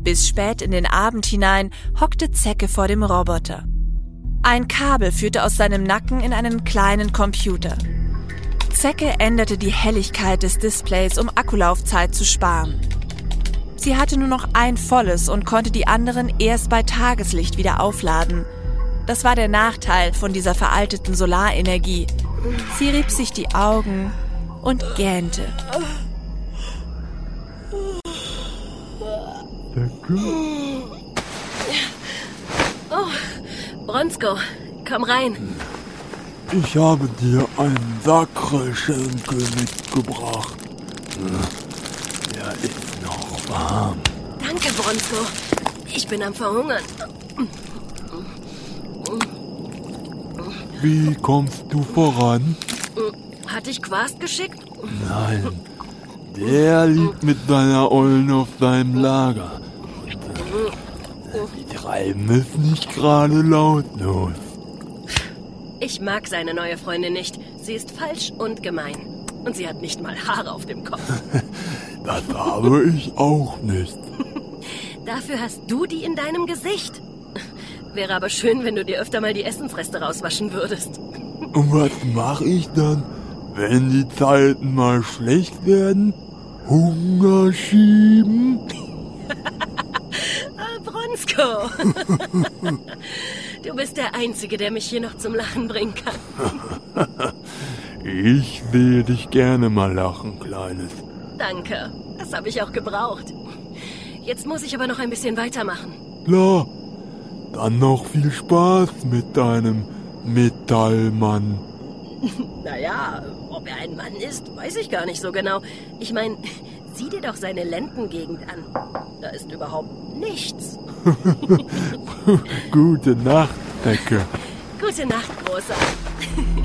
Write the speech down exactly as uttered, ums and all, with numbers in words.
Bis spät in den Abend hinein hockte Zecke vor dem Roboter. Ein Kabel führte aus seinem Nacken in einen kleinen Computer. Zecke änderte die Helligkeit des Displays, um Akkulaufzeit zu sparen. Sie hatte nur noch ein volles und konnte die anderen erst bei Tageslicht wieder aufladen. Das war der Nachteil von dieser veralteten Solarenergie. Sie rieb sich die Augen und gähnte. Oh, Bronsko, komm rein. Ich habe dir einen Sacre-Schenkel mitgebracht. Der ist noch warm. Danke, Bronsko. Ich bin am Verhungern. Wie kommst du voran? Hat dich Quast geschickt? Nein, der liegt mit seiner Ollen auf seinem Lager. Und die treiben es nicht gerade lautlos. Ich mag seine neue Freundin nicht. Sie ist falsch und gemein. Und sie hat nicht mal Haare auf dem Kopf. Das habe ich auch nicht. Dafür hast du die in deinem Gesicht. Wäre aber schön, wenn du dir öfter mal die Essensreste rauswaschen würdest. Und was mache ich dann, wenn die Zeiten mal schlecht werden? Hunger schieben? Ah, Bronsko. Du bist der Einzige, der mich hier noch zum Lachen bringen kann. Ich sehe dich gerne mal lachen, Kleines. Danke, das habe ich auch gebraucht. Jetzt muss ich aber noch ein bisschen weitermachen. Klar, dann noch viel Spaß mit deinem Metallmann. Naja, ob er ein Mann ist, weiß ich gar nicht so genau. Ich meine, sieh dir doch seine Lendengegend an. Da ist überhaupt nichts. Gute Nacht, Zecke. Gute Nacht, Großer.